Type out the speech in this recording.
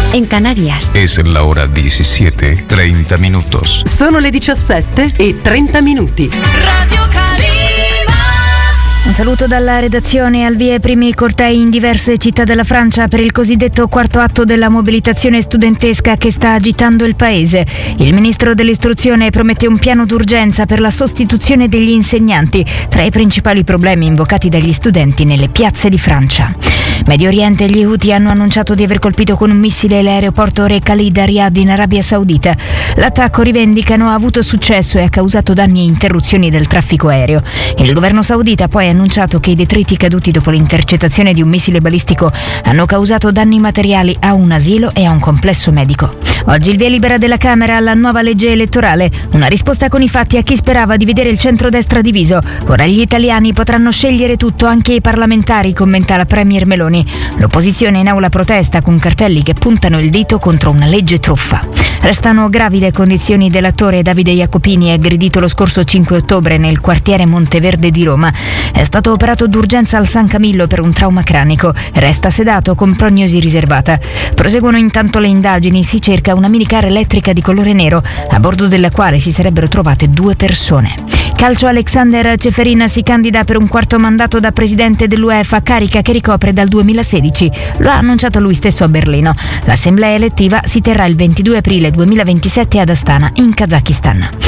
en Canarias. Es la hora 17:30 minutos. Sono le 17:30. Radio Calima. Un saluto dalla redazione. Al via i primi cortei in diverse città della Francia per il cosiddetto quarto atto della mobilitazione studentesca che sta agitando il paese. Il ministro dell'istruzione promette un piano d'urgenza per la sostituzione degli insegnanti, tra i principali problemi invocati dagli studenti nelle piazze di Francia. Medio Oriente, gli Houthi hanno annunciato di aver colpito con un missile l'aeroporto Re Khalid a Riyadh in Arabia Saudita. L'attacco, rivendicano, ha avuto successo e ha causato danni e interruzioni del traffico aereo. Il governo saudita ha poi annunciato che i detriti caduti dopo l'intercettazione di un missile balistico hanno causato danni materiali a un asilo e a un complesso medico. Oggi il via libera della Camera alla nuova legge elettorale, una risposta con i fatti a chi sperava di vedere il centrodestra diviso. Ora gli italiani potranno scegliere tutto, anche i parlamentari, commenta la premier Meloni. L'opposizione in aula protesta con cartelli che puntano il dito contro una legge truffa. Restano gravi le condizioni dell'attore Davide Jacopini, aggredito lo scorso 5 ottobre nel quartiere Monteverde di Roma. È stato operato d'urgenza al San Camillo per un trauma cranico. Resta sedato con prognosi riservata. Proseguono intanto le indagini. Si cerca una minicar elettrica di colore nero, a bordo della quale si sarebbero trovate 2 persone. Calcio, Alexander Ceferin si candida per un quarto mandato da presidente dell'UEFA, carica che ricopre dal 2016. Lo ha annunciato lui stesso a Berlino. L'assemblea elettiva si terrà il 22 aprile 2027 ad Astana, in Kazakistan.